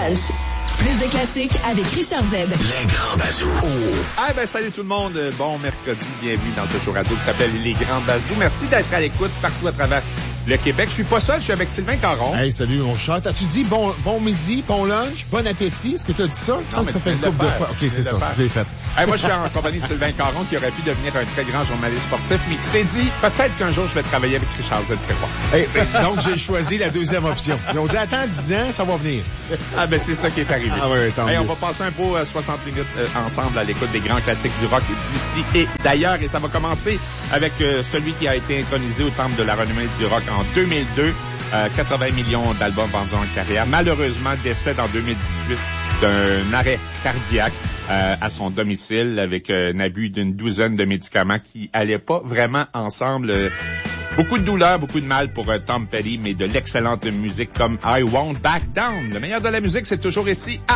Lunch. Plus de classiques avec Richard Z. Les Grands Bazous. Salut tout le monde. Bon mercredi. Bienvenue dans ce show radio qui s'appelle Les Grands Bazous. Merci d'être à l'écoute partout à travers le Québec. Je suis pas seul, je suis avec Sylvain Caron. Hey, salut mon chat. As-tu dit bon midi, bon lunch, bon appétit? Est-ce que tu as dit ça? Non, mais ça fait une couple de fois. OK, c'est ça. Je l'ai fait. Moi, je suis en compagnie de Sylvain Caron qui aurait pu devenir un très grand journaliste sportif, mais qui s'est dit peut-être qu'un jour je vais travailler avec Richard Z. Donc, j'ai choisi la deuxième option. Ils ont dit attends 10 ans, ça va venir. C'est ça qui est arrivé. On va passer un beau 60 minutes ensemble à l'écoute des grands classiques du rock d'ici et d'ailleurs. Et ça va commencer avec celui qui a été intronisé au Temple de la renommée du rock en 2002. 80 millions d'albums vendus en carrière. Malheureusement, décède en 2018 d'un arrêt cardiaque à son domicile avec un abus d'une douzaine de médicaments qui allaient pas vraiment ensemble. Beaucoup de douleur, beaucoup de mal pour Tom Petty, mais de l'excellente musique comme I Won't Back Down. Le meilleur de la musique, c'est toujours ici à